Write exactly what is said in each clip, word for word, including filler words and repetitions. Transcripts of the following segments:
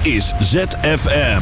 is Z F M.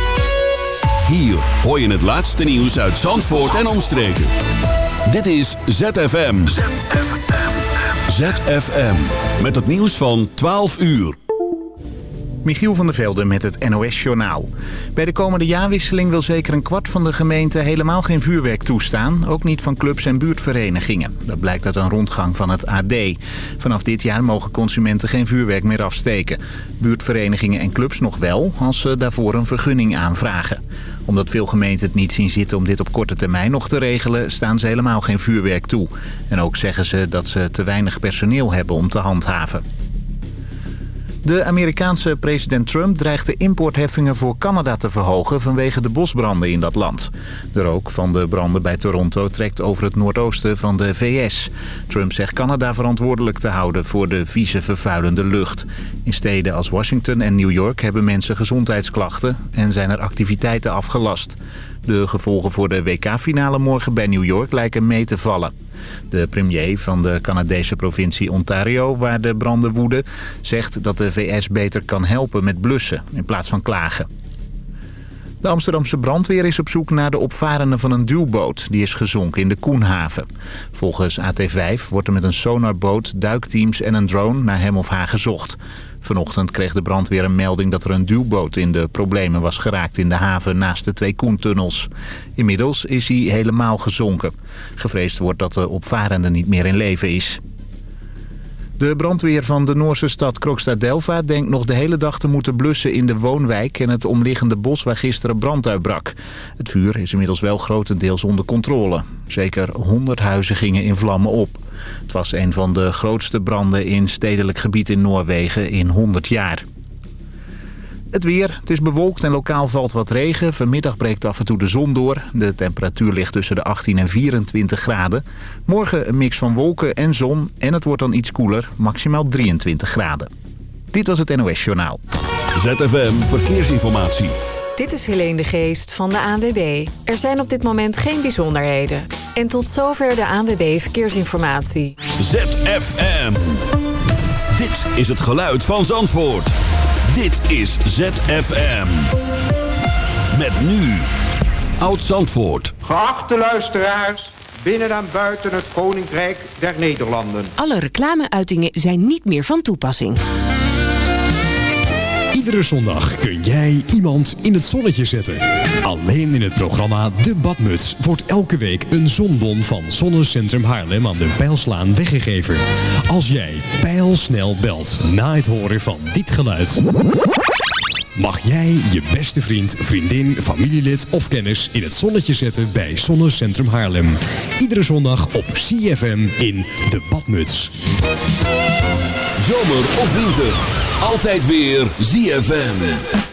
Hier hoor je het laatste nieuws uit Zandvoort en omstreken. Dit is Z F M. Z F M. Z F M. Met het nieuws van twaalf uur. Michiel van der Velde met het N O S-journaal. Bij de komende jaarwisseling wil zeker een kwart van de gemeente helemaal geen vuurwerk toestaan. Ook niet van clubs en buurtverenigingen. Dat blijkt uit een rondgang van het A D. Vanaf dit jaar mogen consumenten geen vuurwerk meer afsteken. Buurtverenigingen en clubs nog wel, als ze daarvoor een vergunning aanvragen. Omdat veel gemeenten het niet zien zitten om dit op korte termijn nog te regelen, staan ze helemaal geen vuurwerk toe. En ook zeggen ze dat ze te weinig personeel hebben om te handhaven. De Amerikaanse president Trump dreigt de importheffingen voor Canada te verhogen vanwege de bosbranden in dat land. De rook van de branden bij Toronto trekt over het noordoosten van de V S. Trump zegt Canada verantwoordelijk te houden voor de vieze vervuilende lucht. In steden als Washington en New York hebben mensen gezondheidsklachten en zijn er activiteiten afgelast. De gevolgen voor de W K-finale morgen bij New York lijken mee te vallen. De premier van de Canadese provincie Ontario, waar de branden woeden, zegt dat de V S beter kan helpen met blussen in plaats van klagen. De Amsterdamse brandweer is op zoek naar de opvarenden van een duwboot. Die is gezonken in de Koenhaven. Volgens A T vijf wordt er met een sonarboot, duikteams en een drone naar hem of haar gezocht. Vanochtend kreeg de brandweer een melding dat er een duwboot in de problemen was geraakt in de haven naast de twee Koentunnels. Inmiddels is hij helemaal gezonken. Gevreesd wordt dat de opvarende niet meer in leven is. De brandweer van de Noorse stad Krokstad-Delva denkt nog de hele dag te moeten blussen in de woonwijk en het omliggende bos waar gisteren brand uitbrak. Het vuur is inmiddels wel grotendeels onder controle. Zeker honderd huizen gingen in vlammen op. Het was een van de grootste branden in stedelijk gebied in Noorwegen in honderd jaar. Het weer. Het is bewolkt en lokaal valt wat regen. Vanmiddag breekt af en toe de zon door. De temperatuur ligt tussen de achttien en vierentwintig graden. Morgen een mix van wolken en zon. En het wordt dan iets koeler. Maximaal drieëntwintig graden. Dit was het N O S-journaal. Z F M Verkeersinformatie. Dit is Helene de Geest van de A N W B. Er zijn op dit moment geen bijzonderheden. En tot zover de A N W B Verkeersinformatie. Z F M. Dit is het geluid van Zandvoort. Dit is Z F M. Met nu Oud Zandvoort. Geachte luisteraars, binnen en buiten het Koninkrijk der Nederlanden. Alle reclameuitingen zijn niet meer van toepassing. Iedere zondag kun jij iemand in het zonnetje zetten. Alleen in het programma De Badmuts wordt elke week een zonbon van Zonnecentrum Haarlem aan de Bijlslaan weggegeven. Als jij pijlsnel belt na het horen van dit geluid, mag jij je beste vriend, vriendin, familielid of kennis in het zonnetje zetten bij Zonnecentrum Haarlem. Iedere zondag op C F M in De Badmuts. Zomer of winter, altijd weer Z F M.